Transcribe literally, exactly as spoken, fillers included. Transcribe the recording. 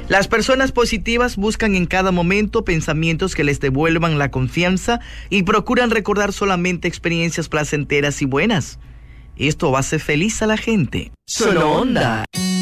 Las personas positivas buscan en cada momento pensamientos que les devuelvan la confianza y procuran recordar solamente experiencias placenteras y buenas. Esto hace feliz a la gente. Solo Onda.